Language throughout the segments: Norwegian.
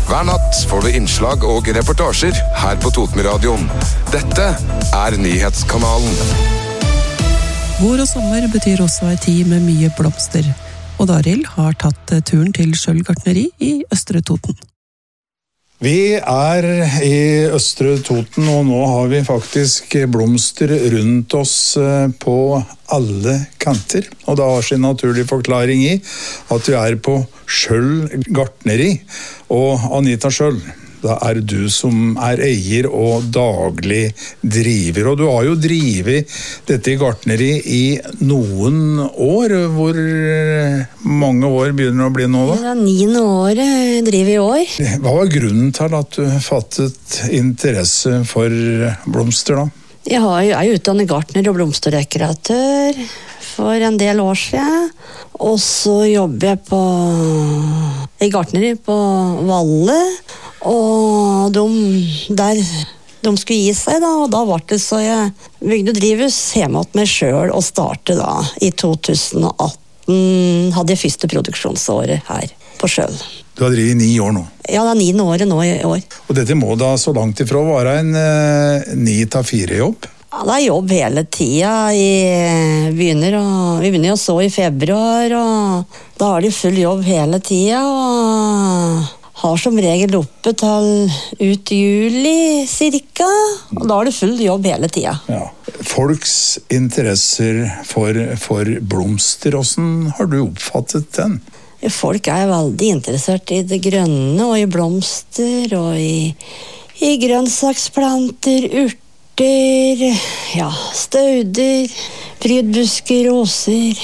Hver natt får du innslag og reportasjer her på Totenradioen. Dette Nyhetskanalen. Vår og sommer betyr også en tid med mye blomster. Og Daril har tatt turen til Skjold gartneri i Østre Toten. Vi i Østre Toten, og nå har vi faktisk blomster rundt oss på alle kanter. Og det har sin naturlige forklaring i at vi på Skjold gartneri. Og Anita Skjold, da du som eier og daglig driver. Og du har jo drivet dette gartneri i noen år. Hvor mange år begynner det å bli nå da? Det 9. året jeg driver i år. Hva var grunnen til at du fattet interesse for blomster da? Jeg er utdannet gartner og blomsterdekoratør for en del år siden. Og så jobber jeg i gartneri på Valle. Og de skulle gi seg da, og da var det så jeg bygde drivhus hjemme til meg selv og startet da i 2018, hadde jeg første produksjonsåret her på Skjold. Du har drevet i 9 år nå? Ja, det 9. året nå i år. Og dette må da så langt ifra være en 9-4 jobb? Ja, det jobb hele tiden. Vi begynner å så i februar, og da har de full jobb hele tiden, og har som regel oppe til ut juli cirka, og da har du full jobb hele tiden. Ja. Folks interesser for blomster, hvordan har du oppfattet den? Folk veldig interessert i det grønne, og i blomster, og i grønnsaksplanter, urter, ja, stauder, prydbusker, roser.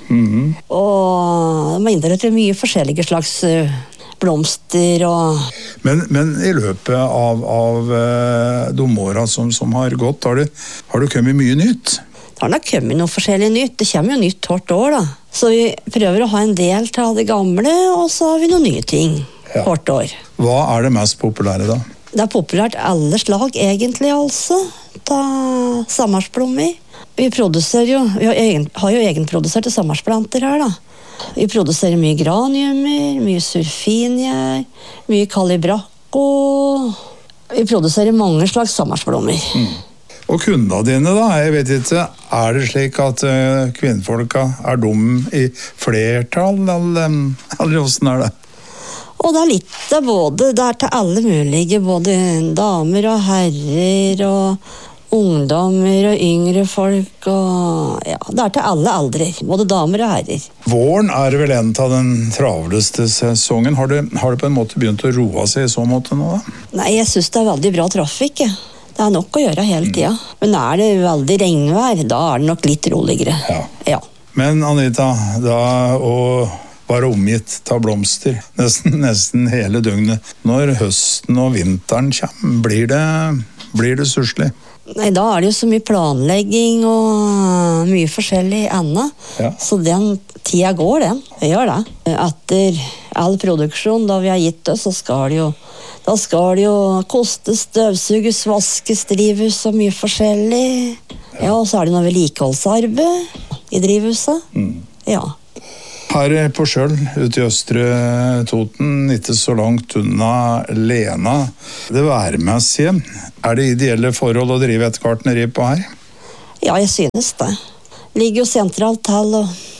Og de er interessert i mye forskjellige slags blomster og... Men i løpet av de årene som har gått, har det kommet mye nytt? Det har nok kommet noe forskjellig nytt. Det kommer jo nytt hvert år da. Så vi prøver å ha en del av det gamle, og så har vi noen nye ting hvert år. Hva det mest populære da? Det populært alle slag egentlig altså. Da sammarsblommer. Vi har jo egenproduserte sammarsplanter her da. Vi produserer mye graniumer, mye surfinier, mye kalibrakko. Vi produserer mange slags sammarsblommer. Og kundene dine da, jeg vet ikke, det slik at kvinnfolka de i flertall, eller hvordan det? Og det litt av både, det til alle mulige, både damer og herrer og ungdommer og yngre folk, og ja, det til alle aldre, både damer og herrer. Våren vel en av den travleste sesongen. Har det på en måte begynt å roe seg i så måte nå da? Nei, jeg synes det veldig bra trafikk, ja. Det nok å gjøre hele tiden. Men det veldig regnvær, da det nok litt roligere. Ja. Men Anita, da å være omgitt av blomster nesten hele døgnet, når høsten og vinteren kommer, blir det susselig? Nei, da det jo så mye planlegging og mye forskjellig annet. Ja. Så den tida går, den. Vi gjør det. Etter all produksjon, da vi har gitt det, så skal det jo kostes, støvsuges, vaskes, drivhus og mye forskjellig. Ja, og så det noe vedlikeholdsarbeid i drivhuset. Ja. Her på Skjold, ute i Østre Toten, ikke så langt unna Lena. Det værmessige, det ideelle forhold å drive et gartneri på her? Ja, jeg synes det. Ligger jo sentralt til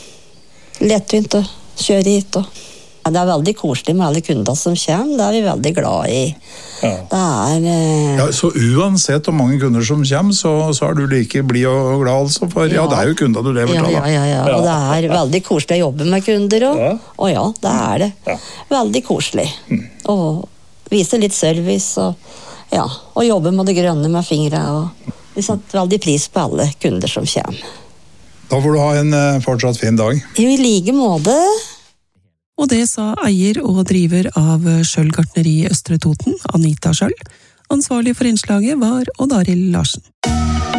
og lettvint å kjøre hit. Det veldig koselig med alle kunder som kommer, det vi veldig glad i. Ja. Ja, så uansett hvor mange kunder som kommer, så du like blid og glad altså, for ja, det jo kunder du lever til. Ja, og det veldig koselig å jobbe med kunder også. Og ja, det det. Ja. Veldig koselig. Og vise litt service, og jobbe med det grønne med fingre. Og vi setter veldig pris på alle kunder som kommer. Da får du ha en fortsatt fin dag. I like måte. Og det sa eier og driver av Skjold gartneri i Østre Toten, Anita Skjold. Ansvarlig for innslaget var Odd Arild Larsen.